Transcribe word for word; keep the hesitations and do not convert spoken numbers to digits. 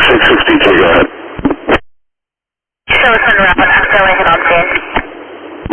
six sixty-three, go ahead. So it's on route.